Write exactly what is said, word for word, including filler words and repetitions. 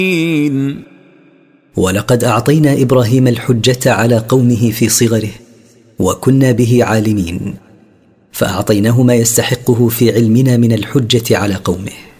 ولقد أعطينا إبراهيم الحجة على قومه في صغره وكنا به عالمين، فأعطيناه ما يستحقه في علمنا من الحجة على قومه.